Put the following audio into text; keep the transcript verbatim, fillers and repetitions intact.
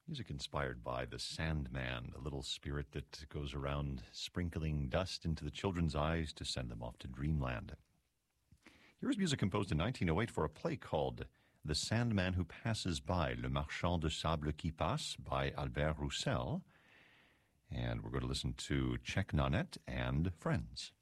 Music inspired by the Sandman, the little spirit that goes around sprinkling dust into the children's eyes to send them off to dreamland. Here's music composed in nineteen oh eight for a play called The Sandman Who Passes By, Le Marchand de Sable qui Passe by Albert Roussel. And we're going to listen to Check Nanette and Friends.